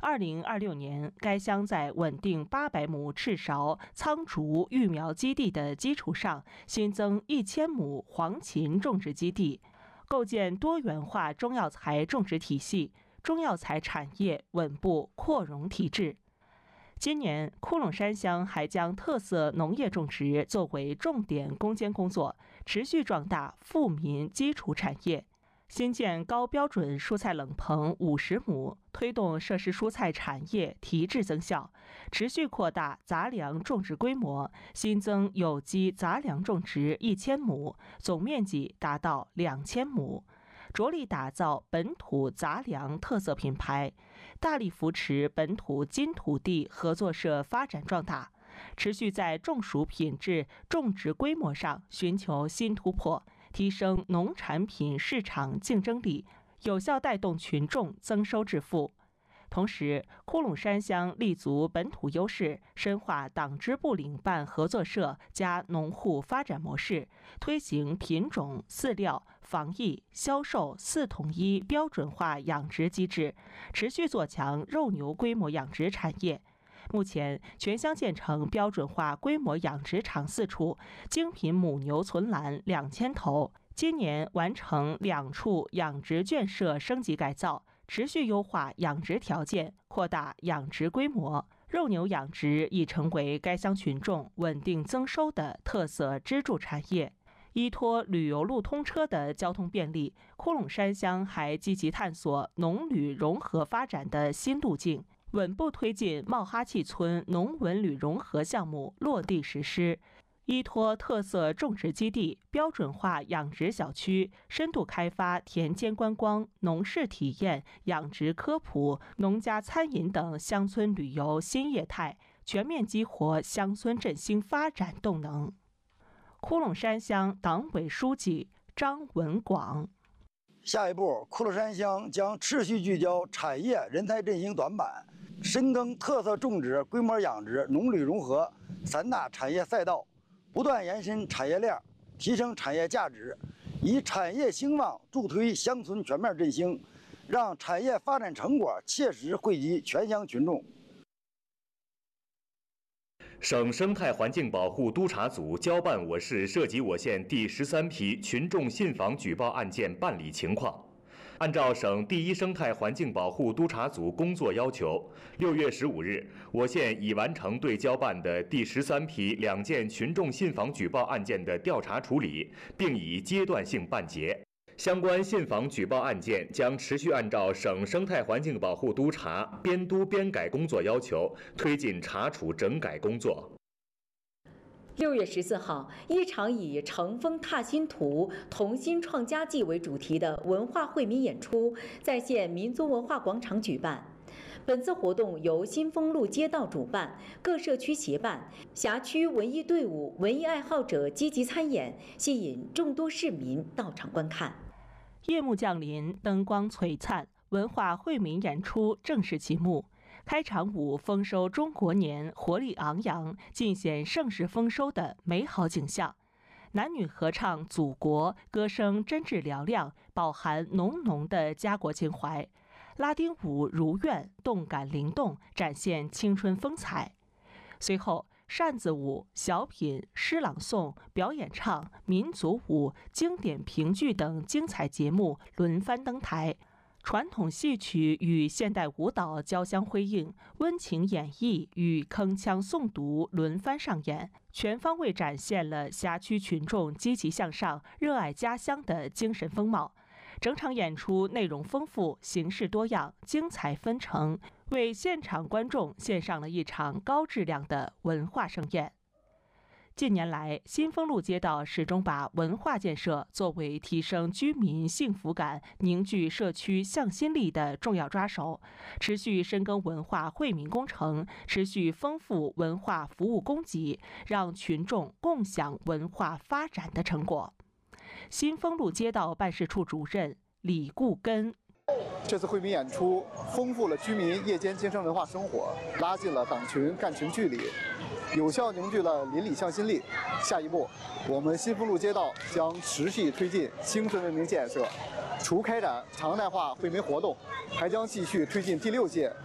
2026年，该乡在稳定800亩赤芍、苍竹、育苗基地的基础上，新增1000亩黄芩种植基地，构建多元化中药材种植体系，中药材产业稳步扩容提质。今年，窟窿山乡还将特色农业种植作为重点攻坚工作，持续壮大富民基础产业。新建高标准蔬菜冷棚50亩，推动涉事蔬菜产业提质增效；持续扩大杂粮种植规模，新增有机杂粮种植1000亩，总面积达到2000亩。着力打造本土杂粮特色品牌，大力扶持本土金土地合作社发展壮大，持续在种薯品质、种植规模上寻求新突破，提升农产品市场竞争力，有效带动群众增收致富。同时，窟窿山乡立足本土优势，深化党支部领办合作社加农户发展模式，推行品种、饲料、防疫、销售4统一标准化养殖机制，持续做强肉牛规模养殖产业。目前，全乡建成标准化规模养殖场4处，精品母牛存栏2000头。今年完成2处养殖圈舍升级改造，持续优化养殖条件，扩大养殖规模。肉牛养殖已成为该乡群众稳定增收的特色支柱产业。依托旅游路通车的交通便利，窟窿山乡还积极探索农旅融合发展的新路径，稳步推进茂哈契村农文旅融合项目落地实施。依托特色种植基地、标准化养殖小区，深度开发田间观光、农事体验、养殖科普、农家餐饮等乡村旅游新业态，全面激活乡村振兴发展动能。窟窿山乡党委书记张文广： 下一步，窟窿山乡将持续聚焦产业人才振兴短板，深耕特色种植、规模养殖、农旅融合3大产业赛道，不断延伸产业链，提升产业价值，以产业兴旺助推乡村全面振兴，让产业发展成果切实惠及全乡群众。 省生态环境保护督察组交办我市涉及我县第13批群众信访举报案件办理情况。按照省第1生态环境保护督察组工作要求，6月15日，我县已完成对交办的第13批2件群众信访举报案件的调查处理，并已阶段性办结。相关信访举报案件将持续按照省生态环境保护督察编督编改工作要求，推进查处整改工作。 6月14号，一场以乘风踏新途、同心创佳绩为主题的文化惠民演出在县民族文化广场举办。本次活动由新丰路街道主办，各社区协办，辖区文艺队伍、文艺爱好者积极参演，吸引众多市民到场观看。 夜幕降临，灯光璀璨，文化惠民演出正式启幕。开场舞丰收中国年，活力昂扬，尽显盛世丰收的美好景象。男女合唱祖国，歌声真挚嘹亮，饱含浓浓的家国情怀。拉丁舞如愿，动感灵动，展现青春风采。随后，扇子舞、小品、诗朗诵、表演唱、民族舞、经典评剧等精彩节目轮番登台，传统戏曲与现代舞蹈交相辉映，温情演绎与铿锵诵读轮番上演，全方位展现了辖区群众积极向上、热爱家乡的精神风貌。整场演出内容丰富，形式多样，精彩纷呈，为现场观众献上了一场高质量的文化盛宴。近年来，新丰路街道始终把文化建设作为提升居民幸福感、凝聚社区向心力的重要抓手，持续深耕文化惠民工程，持续丰富文化服务供给，让群众共享文化发展的成果。新丰路街道办事处主任李固根： 这次惠民演出丰富了居民夜间精神文化生活，拉近了党群干群距离，有效凝聚了邻里向心力。下一步，我们新丰路街道将持续推进精神文明建设，除开展常态化惠民活动，还将继续推进第6届